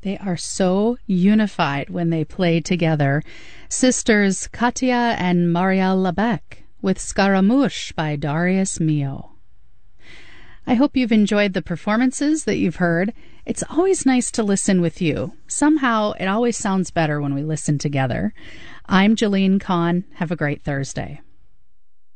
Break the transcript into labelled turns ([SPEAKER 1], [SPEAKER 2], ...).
[SPEAKER 1] They are so unified when they play together. Sisters Katia and Marielle Lebec with Scaramouche by Darius Milhaud. I hope you've enjoyed the performances that you've heard. It's always nice to listen with you. Somehow, it always sounds better when we listen together. I'm Jolene Kahn. Have a great Thursday.